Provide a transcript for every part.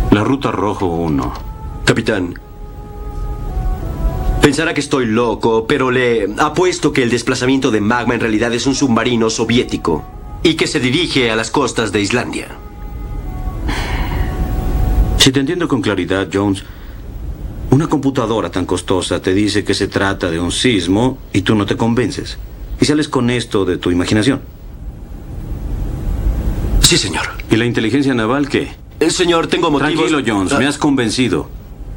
La ruta Rojo 1. Capitán, pensará que estoy loco, pero le apuesto que el desplazamiento de magma en realidad es un submarino soviético y que se dirige a las costas de Islandia. Si te entiendo con claridad, Jones, una computadora tan costosa te dice que se trata de un sismo y tú no te convences. Y sales con esto de tu imaginación. Sí, señor. ¿Y la inteligencia naval qué? Señor, tengo motivos... Tranquilo, Jones, me has convencido.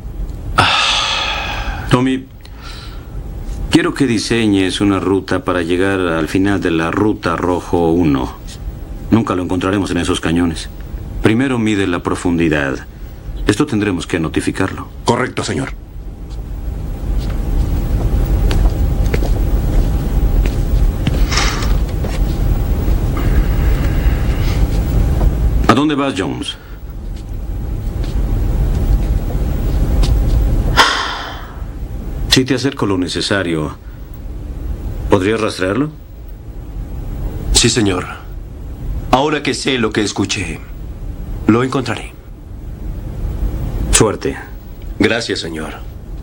Tommy, quiero que diseñes una ruta para llegar al final de la ruta Rojo 1. Nunca lo encontraremos en esos cañones. Primero mide la profundidad. Esto tendremos que notificarlo. Correcto, señor. ¿A dónde vas, Jones? Si te acerco lo necesario, ¿podrías rastrearlo? Sí, señor. Ahora que sé lo que escuché, lo encontraré. Suerte. Gracias, señor.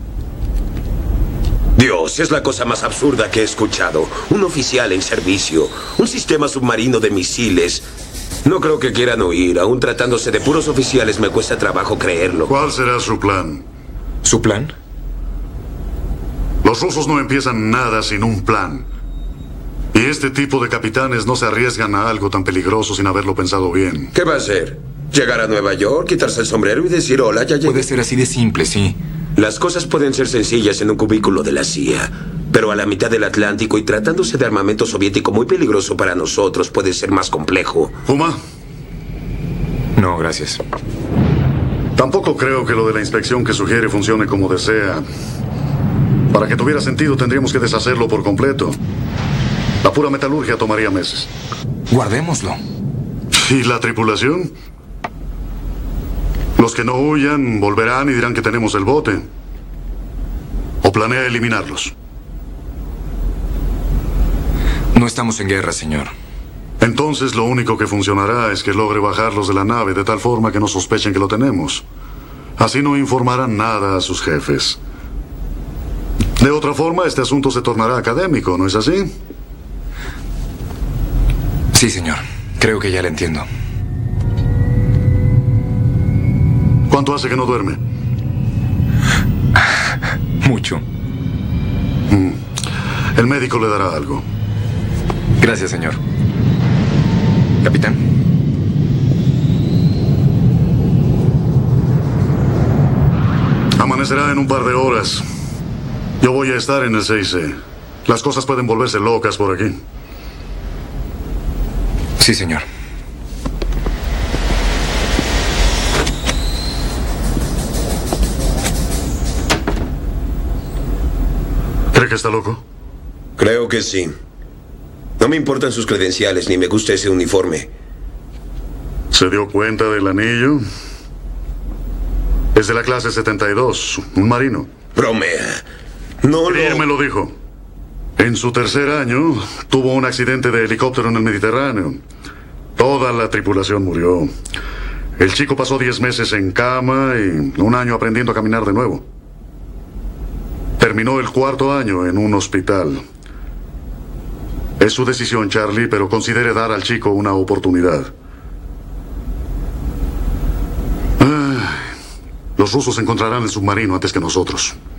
Dios, es la cosa más absurda que he escuchado. Un oficial en servicio, un sistema submarino de misiles. No creo que quieran huir. Aún tratándose de puros oficiales me cuesta trabajo creerlo. ¿Cuál será su plan? ¿Su plan? Los rusos no empiezan nada sin un plan. Y este tipo de capitanes no se arriesgan a algo tan peligroso sin haberlo pensado bien. ¿Qué va a hacer? ¿Llegar a Nueva York, quitarse el sombrero y decir hola, ya llegué? Puede ser así de simple, sí. Las cosas pueden ser sencillas en un cubículo de la CIA, pero a la mitad del Atlántico y tratándose de armamento soviético muy peligroso para nosotros puede ser más complejo. ¿Fuma? No, gracias. Tampoco creo que lo de la inspección que sugiere funcione como desea. Para que tuviera sentido tendríamos que deshacerlo por completo. La pura metalurgia tomaría meses. Guardémoslo. ¿Y la tripulación? Los que no huyan volverán y dirán que tenemos el bote. ¿O planea eliminarlos? No estamos en guerra, señor. Entonces lo único que funcionará es que logre bajarlos de la nave de tal forma que no sospechen que lo tenemos. Así no informarán nada a sus jefes. De otra forma, este asunto se tornará académico, ¿no es así? Sí, señor. Creo que ya le entiendo. ¿Cuánto hace que no duerme? Mucho. El médico le dará algo. Gracias, señor. Capitán. Amanecerá en un par de horas. Yo voy a estar en el 6C. Las cosas pueden volverse locas por aquí. Sí, señor. ¿Cree que está loco? Creo que sí. No me importan sus credenciales ni me gusta ese uniforme. ¿Se dio cuenta del anillo? Es de la clase 72, un marino. Bromea. No Él me lo dijo. En su tercer año, tuvo un accidente de helicóptero en el Mediterráneo. Toda la tripulación murió. El chico pasó 10 meses en cama y un año aprendiendo a caminar de nuevo. Terminó el cuarto año en un hospital. Es su decisión, Charlie, pero considere dar al chico una oportunidad. Los rusos encontrarán el submarino antes que nosotros.